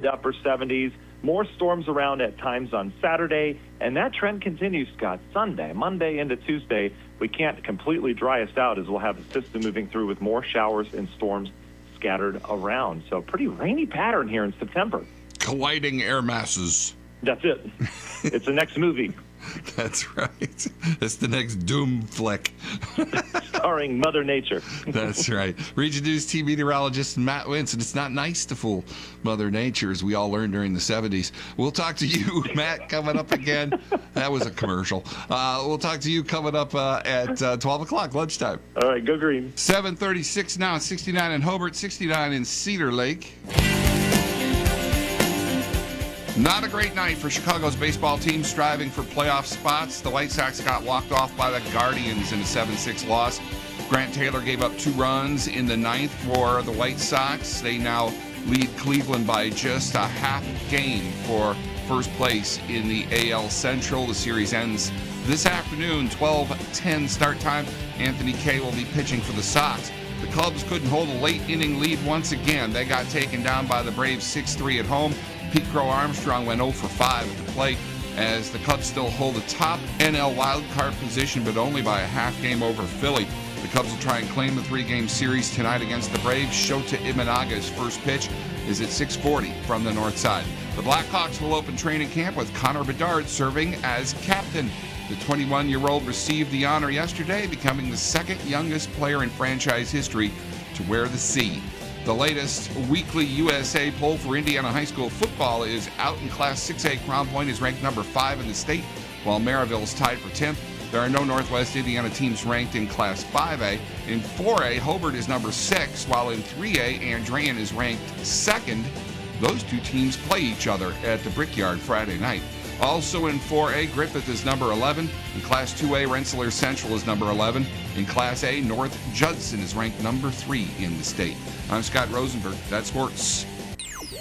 to upper 70s. More storms around at times on Saturday, and that trend continues, Scott. Sunday, Monday into Tuesday, we can't completely dry us out as we'll have a system moving through with more showers and storms scattered around. So pretty rainy pattern here in September. Colliding air masses. That's it. It's the next movie. That's right. It's the next Doom flick. Starring Mother Nature. That's right. Region News team meteorologist Matt Winston. It's not nice to fool Mother Nature, as we all learned during the 70s. We'll talk to you, Matt, coming up again. That was a commercial. We'll talk to you coming up at 12 o'clock, lunchtime. All right, go green. 7:36 now, 69 in Hobart, 69 in Cedar Lake. Not a great night for Chicago's baseball team striving for playoff spots. The White Sox got walked off by the Guardians in a 7-6 loss. Grant Taylor gave up 2 runs in the 9th for the White Sox. They now lead Cleveland by just a half game for first place in the AL Central. The series ends this afternoon, 12:10 start time. Anthony Kay will be pitching for the Sox. The Cubs couldn't hold a late inning lead once again. They got taken down by the Braves 6-3 at home. Pete Crow Armstrong went 0 for 5 at the plate as the Cubs still hold the top NL wildcard position, but only by a half game over Philly. The Cubs will try and claim the 3-game series tonight against the Braves. Shota Imanaga's first pitch is at 6:40 from the north side. The Blackhawks will open training camp with Connor Bedard serving as captain. The 21-year-old received the honor yesterday, becoming the second youngest player in franchise history to wear the C. The latest weekly USA poll for Indiana high school football is out in Class 6A. Crown Point is ranked number 5 in the state, while Maryville is tied for 10th. There are no Northwest Indiana teams ranked in Class 5A. In 4A, Hobart is number 6, while in 3A, Andrean is ranked 2nd. Those two teams play each other at the Brickyard Friday night. Also in 4A, Griffith is number 11. In Class 2A, Rensselaer Central is number 11. In Class A, North Judson is ranked number 3 in the state. I'm Scott Rosenberg. That's sports.